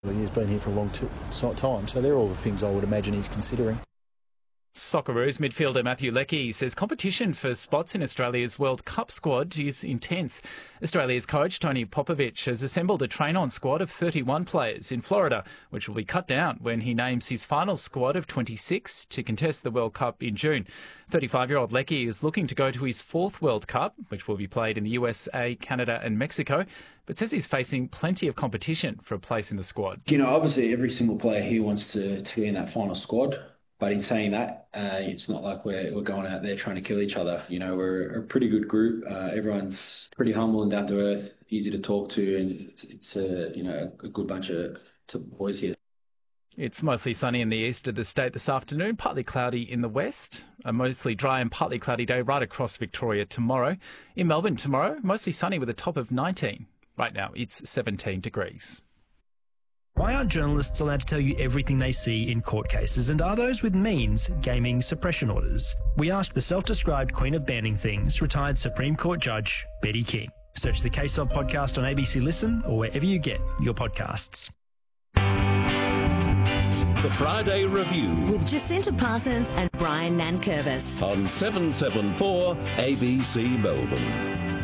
He's been here for a long time, so they're all the things I would imagine he's considering. Socceroos midfielder Matthew Leckie says competition for spots in Australia's World Cup squad is intense. Australia's coach Tony Popovich has assembled a train-on squad of 31 players in Florida, which will be cut down when he names his final squad of 26 to contest the World Cup in June. 35-year-old Leckie is looking to go to his fourth World Cup, which will be played in the USA, Canada and Mexico, but says he's facing plenty of competition for a place in the squad. Obviously every single player here wants to be in that final squad. But in saying that, it's not like we're going out there trying to kill each other. We're a pretty good group. Everyone's pretty humble and down to earth, easy to talk to, and it's a good bunch of boys here. It's mostly sunny in the east of the state this afternoon, partly cloudy in the west. A mostly dry and partly cloudy day right across Victoria tomorrow. In Melbourne tomorrow, mostly sunny with a top of 19. Right now, it's 17 degrees. Why aren't journalists allowed to tell you everything they see in court cases, and are those with means gaming suppression orders? We asked the self-described queen of banning things, retired Supreme Court Judge Betty King. Search the Case Of podcast on ABC Listen or wherever you get your podcasts. The Friday Review with Jacinta Parsons and Brian Nankervis on 774 ABC Melbourne.